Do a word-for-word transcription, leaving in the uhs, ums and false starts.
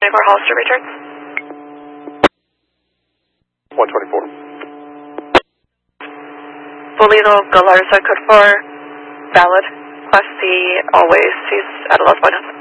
twenty-four Hollister returns. one twenty-four. Bolino Galarza code four, valid. Class C always, he's at a lost point now.